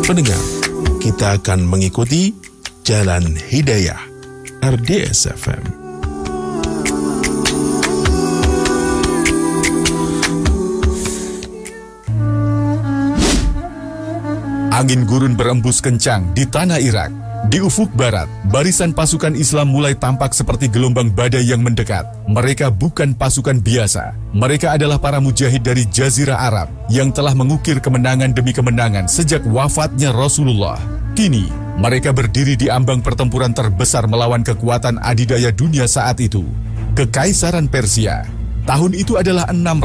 Pendengar, kita akan mengikuti Jalan Hidayah RDS FM. Angin gurun berembus kencang di tanah Irak. Di ufuk barat, barisan pasukan Islam mulai tampak seperti gelombang badai yang mendekat. Mereka bukan pasukan biasa. Mereka adalah para mujahid dari Jazirah Arab yang telah mengukir kemenangan demi kemenangan sejak wafatnya Rasulullah. Kini, mereka berdiri di ambang pertempuran terbesar melawan kekuatan adidaya dunia saat itu, Kekaisaran Persia. Tahun itu adalah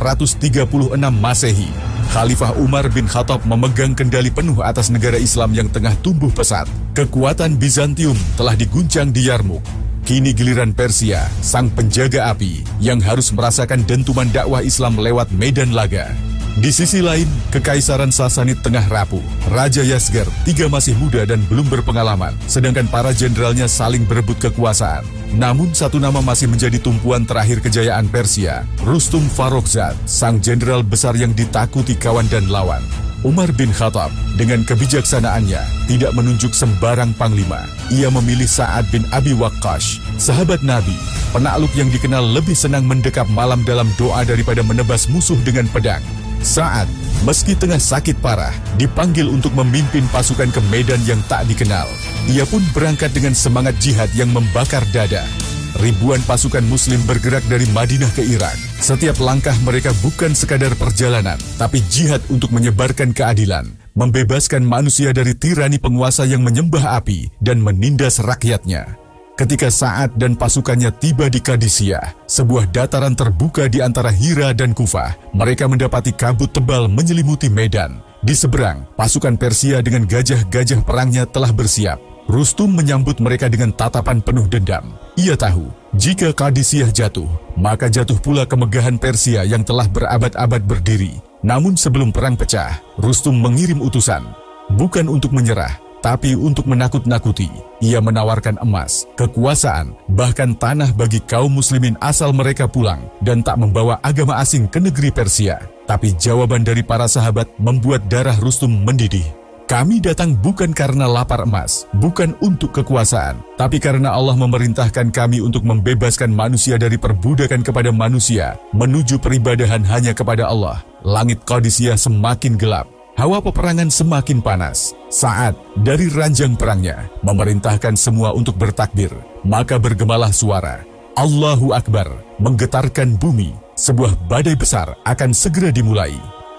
636 Masehi. Khalifah Umar bin Khattab memegang kendali penuh atas negara Islam yang tengah tumbuh pesat. Kekuatan Bizantium telah diguncang di Yarmuk. Kini giliran Persia, sang penjaga api, yang harus merasakan dentuman dakwah Islam lewat medan laga. Di sisi lain, Kekaisaran Sasanid tengah rapuh. Raja Yasgar, 3 masih muda dan belum berpengalaman, sedangkan para jenderalnya saling berebut kekuasaan. Namun satu nama masih menjadi tumpuan terakhir kejayaan Persia, Rustum Farrokhzad, sang jenderal besar yang ditakuti kawan dan lawan. Umar bin Khattab dengan kebijaksanaannya tidak menunjuk sembarang panglima. Ia memilih Sa'ad bin Abi Waqqas, sahabat Nabi, penakluk yang dikenal lebih senang mendekap malam dalam doa daripada menebas musuh dengan pedang. Sa'ad, meski tengah sakit parah, dipanggil untuk memimpin pasukan ke medan yang tak dikenal. Ia pun berangkat dengan semangat jihad yang membakar dada. Ribuan pasukan muslim bergerak dari Madinah ke Irak. Setiap langkah mereka bukan sekadar perjalanan, tapi jihad untuk menyebarkan keadilan, membebaskan manusia dari tirani penguasa yang menyembah api dan menindas rakyatnya. Ketika Sa'ad dan pasukannya tiba di Qadisiyah, sebuah dataran terbuka di antara Hira dan Kufah, mereka mendapati kabut tebal menyelimuti medan. Di seberang, pasukan Persia dengan gajah-gajah perangnya telah bersiap. Rustum menyambut mereka dengan tatapan penuh dendam. Ia tahu, jika Qadisiyah jatuh, maka jatuh pula kemegahan Persia yang telah berabad-abad berdiri. Namun sebelum perang pecah, Rustum mengirim utusan, bukan untuk menyerah, tapi untuk menakut-nakuti. Ia menawarkan emas, kekuasaan, bahkan tanah bagi kaum muslimin asal mereka pulang dan tak membawa agama asing ke negeri Persia. Tapi jawaban dari para sahabat membuat darah Rustum mendidih. Kami datang bukan karena lapar emas, bukan untuk kekuasaan, tapi karena Allah memerintahkan kami untuk membebaskan manusia dari perbudakan kepada manusia, menuju peribadahan hanya kepada Allah. Langit Qadisiyah semakin gelap. Hawa peperangan semakin panas. Sa'ad dari ranjang perangnya memerintahkan semua untuk bertakbir. Maka bergemalah suara Allahu Akbar, menggetarkan bumi. Sebuah badai besar akan segera dimulai.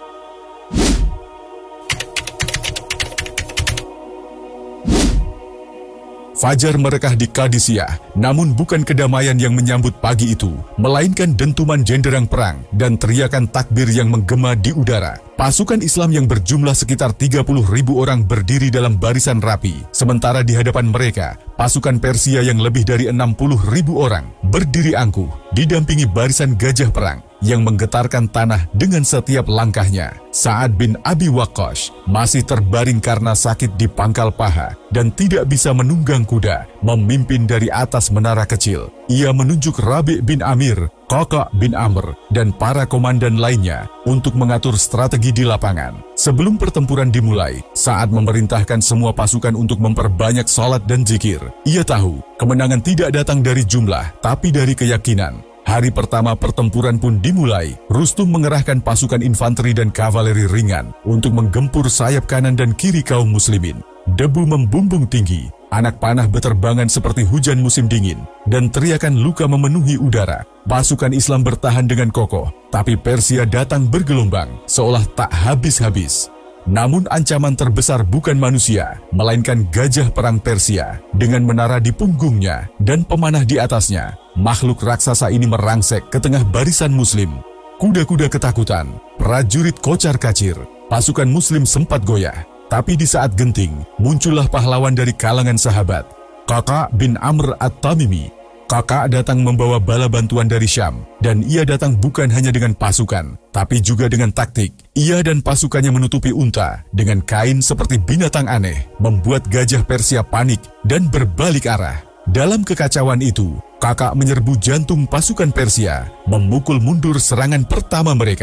Fajar merekah di Qadisiyah, namun bukan kedamaian yang menyambut pagi itu, melainkan dentuman jenderang perang dan teriakan takbir yang menggema di udara. Pasukan Islam yang berjumlah sekitar 30.000 orang berdiri dalam barisan rapi, sementara di hadapan mereka, pasukan Persia yang lebih dari 60.000 orang berdiri angkuh, didampingi barisan gajah perang yang menggetarkan tanah dengan setiap langkahnya. Sa'ad bin Abi Waqqas masih terbaring karena sakit di pangkal paha dan tidak bisa menunggang kuda, memimpin dari atas menara kecil. Ia menunjuk Rabi' bin Amir, Qaqa' bin Amr, dan para komandan lainnya untuk mengatur strategi di lapangan. Sebelum pertempuran dimulai, Sa'ad memerintahkan semua pasukan untuk memperbanyak salat dan zikir. Ia tahu, kemenangan tidak datang dari jumlah, tapi dari keyakinan. Hari pertama pertempuran pun dimulai. Rustum mengerahkan pasukan infanteri dan kavaleri ringan untuk menggempur sayap kanan dan kiri kaum muslimin. Debu membumbung tinggi, anak panah beterbangan seperti hujan musim dingin, dan teriakan luka memenuhi udara. Pasukan Islam bertahan dengan kokoh, tapi Persia datang bergelombang, seolah tak habis-habis. Namun ancaman terbesar bukan manusia, melainkan gajah perang Persia dengan menara di punggungnya dan pemanah di atasnya. Makhluk raksasa ini merangsek ke tengah barisan muslim. Kuda-kuda ketakutan, prajurit kocar-kacir, pasukan muslim sempat goyah. Tapi di saat genting, muncullah pahlawan dari kalangan sahabat, Qaqa' bin Amr at-Tamimi. Qaqa' datang membawa bala bantuan dari Syam, dan ia datang bukan hanya dengan pasukan, tapi juga dengan taktik. Ia dan pasukannya menutupi unta dengan kain seperti binatang aneh, membuat gajah Persia panik dan berbalik arah. Dalam kekacauan itu, Qaqa' menyerbu jantung pasukan Persia, memukul mundur serangan pertama mereka.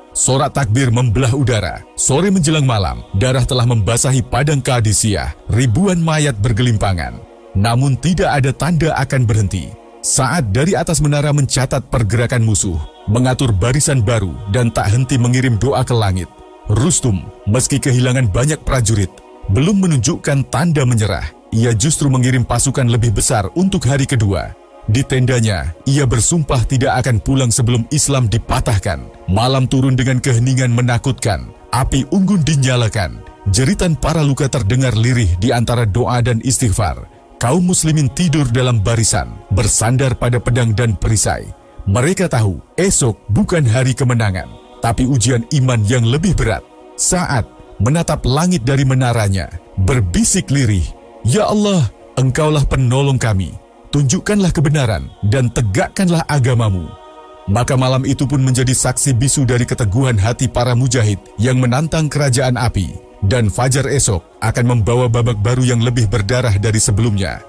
Sorak takbir membelah udara. Sore menjelang malam, darah telah membasahi padang Qadisiyah. Ribuan mayat bergelimpangan. Namun tidak ada tanda akan berhenti. Saat dari atas menara mencatat pergerakan musuh, mengatur barisan baru dan tak henti mengirim doa ke langit. Rustum, meski kehilangan banyak prajurit, belum menunjukkan tanda menyerah. Ia justru mengirim pasukan lebih besar untuk hari kedua. Di tendanya, ia bersumpah tidak akan pulang sebelum Islam dipatahkan. Malam turun dengan keheningan menakutkan. Api unggun dinyalakan. Jeritan para luka terdengar lirih di antara doa dan istighfar. Kaum muslimin tidur dalam barisan, bersandar pada pedang dan perisai. Mereka tahu, esok bukan hari kemenangan, tapi ujian iman yang lebih berat. Saat menatap langit dari menaranya, berbisik lirih, "Ya Allah, Engkaulah penolong kami. Tunjukkanlah kebenaran dan tegakkanlah agamamu." Maka malam itu pun menjadi saksi bisu dari keteguhan hati para mujahid yang menantang kerajaan api. Dan fajar esok akan membawa babak baru yang lebih berdarah dari sebelumnya.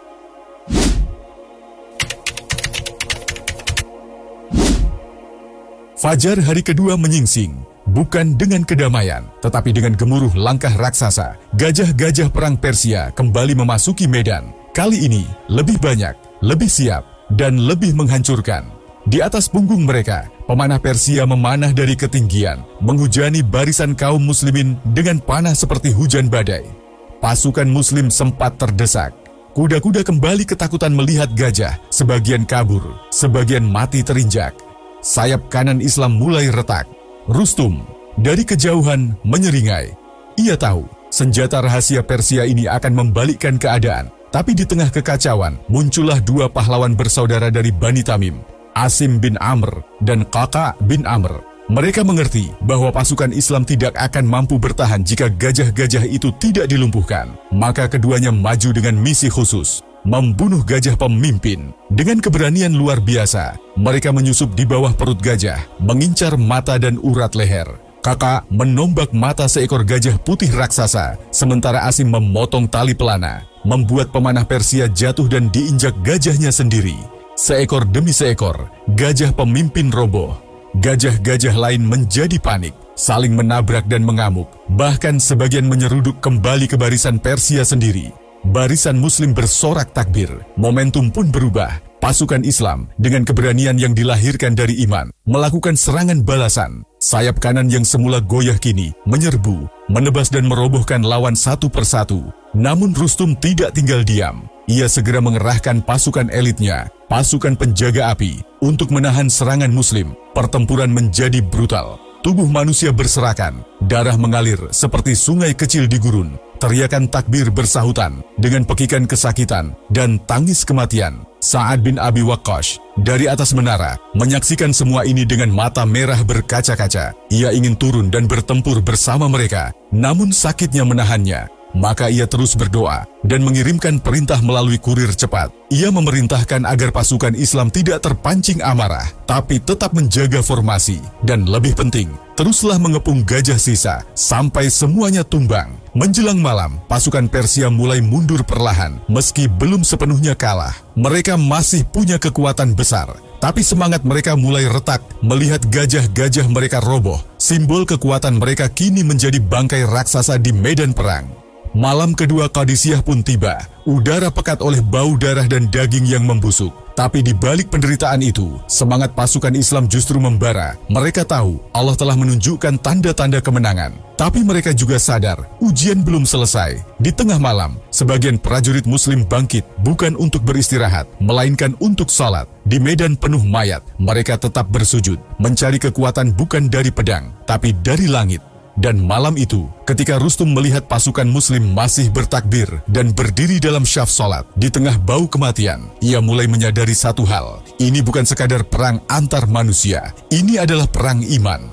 Fajar hari kedua menyingsing, bukan dengan kedamaian, tetapi dengan gemuruh langkah raksasa. Gajah-gajah perang Persia kembali memasuki medan. Kali ini lebih banyak, lebih siap, dan lebih menghancurkan. Di atas punggung mereka, pemanah Persia memanah dari ketinggian, menghujani barisan kaum muslimin dengan panah seperti hujan badai. Pasukan muslim sempat terdesak. Kuda-kuda kembali ketakutan melihat gajah, sebagian kabur, sebagian mati terinjak. Sayap kanan Islam mulai retak. Rustum, dari kejauhan, menyeringai. Ia tahu, senjata rahasia Persia ini akan membalikkan keadaan. Tapi di tengah kekacauan, muncullah dua pahlawan bersaudara dari Bani Tamim, Asim bin Amr dan Qaqa bin Amr. Mereka mengerti bahwa pasukan Islam tidak akan mampu bertahan jika gajah-gajah itu tidak dilumpuhkan. Maka keduanya maju dengan misi khusus, membunuh gajah pemimpin. Dengan keberanian luar biasa, mereka menyusup di bawah perut gajah, mengincar mata dan urat leher. Qaqa menombak mata seekor gajah putih raksasa, sementara Asim memotong tali pelana, membuat pemanah Persia jatuh dan diinjak gajahnya sendiri. Seekor demi seekor, gajah pemimpin roboh. Gajah-gajah lain menjadi panik, saling menabrak dan mengamuk. Bahkan sebagian menyeruduk kembali ke barisan Persia sendiri. Barisan muslim bersorak takbir, momentum pun berubah. Pasukan Islam dengan keberanian yang dilahirkan dari iman, melakukan serangan balasan. Sayap kanan yang semula goyah kini menyerbu, menebas dan merobohkan lawan satu persatu. Namun Rustum tidak tinggal diam. Ia segera mengerahkan pasukan elitnya, pasukan penjaga api, untuk menahan serangan muslim. Pertempuran menjadi brutal. Tubuh manusia berserakan, darah mengalir seperti sungai kecil di gurun. Teriakan takbir bersahutan dengan pekikan kesakitan dan tangis kematian. Sa'ad bin Abi Waqqas dari atas menara menyaksikan semua ini dengan mata merah berkaca-kaca. Ia ingin turun dan bertempur bersama mereka, namun sakitnya menahannya. Maka ia terus berdoa dan mengirimkan perintah melalui kurir cepat. Ia memerintahkan agar pasukan Islam tidak terpancing amarah, tapi tetap menjaga formasi. Dan lebih penting, teruslah mengepung gajah sisa sampai semuanya tumbang. Menjelang malam, pasukan Persia mulai mundur perlahan, meski belum sepenuhnya kalah. Mereka masih punya kekuatan besar, tapi semangat mereka mulai retak melihat gajah-gajah mereka roboh. Simbol kekuatan mereka kini menjadi bangkai raksasa di medan perang. Malam kedua Qadisiyah pun tiba. Udara pekat oleh bau darah dan daging yang membusuk. Tapi di balik penderitaan itu, semangat pasukan Islam justru membara. Mereka tahu Allah telah menunjukkan tanda-tanda kemenangan. Tapi mereka juga sadar, ujian belum selesai. Di tengah malam, sebagian prajurit muslim bangkit bukan untuk beristirahat, melainkan untuk salat. Di medan penuh mayat, mereka tetap bersujud, mencari kekuatan bukan dari pedang, tapi dari langit. Dan malam itu, ketika Rustum melihat pasukan muslim masih bertakbir dan berdiri dalam syaf salat di tengah bau kematian, ia mulai menyadari satu hal. Ini bukan sekadar perang antar manusia, ini adalah perang iman.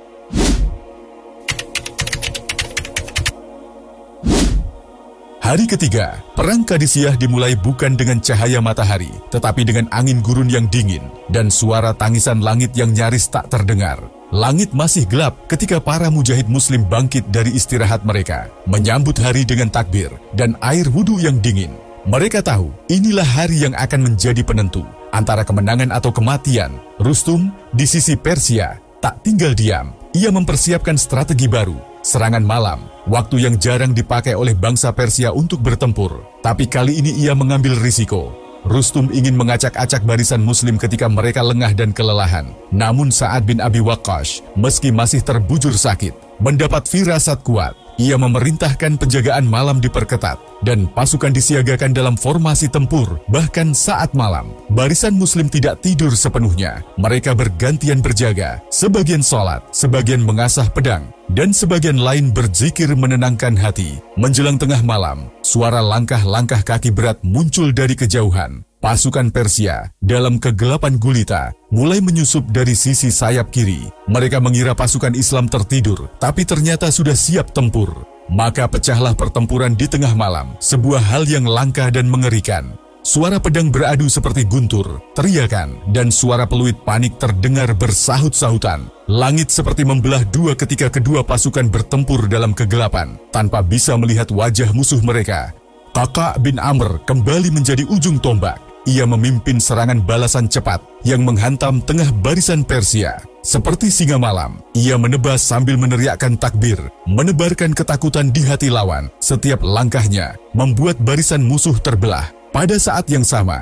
Hari ketiga, perang Qadisiyah dimulai bukan dengan cahaya matahari, tetapi dengan angin gurun yang dingin dan suara tangisan langit yang nyaris tak terdengar. Langit masih gelap ketika para mujahid muslim bangkit dari istirahat mereka, menyambut hari dengan takbir dan air wudhu yang dingin. Mereka tahu inilah hari yang akan menjadi penentu antara kemenangan atau kematian. Rustum di sisi Persia tak tinggal diam. ia mempersiapkan strategi baru, serangan malam, waktu yang jarang dipakai oleh bangsa Persia untuk bertempur. Tapi kali ini ia mengambil risiko. Rustum ingin mengacak-acak barisan Muslim ketika mereka lengah dan kelelahan. Namun Sa'ad bin Abi Waqqas, meski masih terbujur sakit, mendapat firasat kuat. Ia memerintahkan penjagaan malam diperketat dan pasukan disiagakan dalam formasi tempur. Bahkan saat malam, barisan Muslim tidak tidur sepenuhnya. Mereka bergantian berjaga, sebagian sholat, sebagian mengasah pedang, dan sebagian lain berzikir menenangkan hati. Menjelang tengah malam, suara langkah-langkah kaki berat muncul dari kejauhan. Pasukan Persia dalam kegelapan gulita mulai menyusup dari sisi sayap kiri. Mereka mengira pasukan Islam tertidur, tapi ternyata sudah siap tempur. Maka pecahlah pertempuran di tengah malam, sebuah hal yang langka dan mengerikan. Suara pedang beradu seperti guntur, teriakan, dan suara peluit panik terdengar bersahut-sahutan. Langit seperti membelah dua ketika kedua pasukan bertempur dalam kegelapan, tanpa bisa melihat wajah musuh mereka. Kakak bin Amr kembali menjadi ujung tombak. Ia memimpin serangan balasan cepat yang menghantam tengah barisan Persia. Seperti singa malam, ia menebas sambil meneriakkan takbir, menebarkan ketakutan di hati lawan. Setiap langkahnya membuat barisan musuh terbelah. Pada saat yang sama,